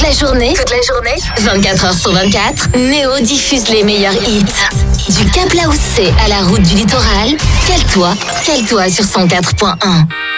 la journée, 24 heures sur 24, Néo diffuse les meilleurs hits. Du Cap Laoussé à la route du littoral, cale-toi sur 104.1.